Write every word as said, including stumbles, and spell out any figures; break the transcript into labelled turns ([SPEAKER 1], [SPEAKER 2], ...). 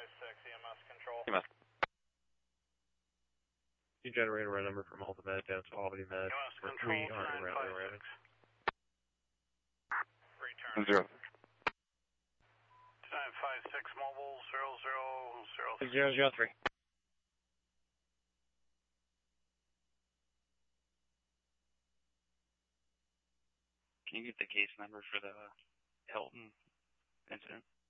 [SPEAKER 1] five six E M S control.
[SPEAKER 2] E M S.
[SPEAKER 3] You generate a red number from Ultimate down to Albany Med.
[SPEAKER 1] E M S
[SPEAKER 3] We
[SPEAKER 1] control
[SPEAKER 3] are
[SPEAKER 1] two nine
[SPEAKER 3] around
[SPEAKER 1] five
[SPEAKER 3] there,
[SPEAKER 1] six. Return.
[SPEAKER 2] Zero.
[SPEAKER 1] two nine five six mobile zero zero zero three.
[SPEAKER 3] Zero zero three.
[SPEAKER 2] Can you get the case number for the Hilton incident?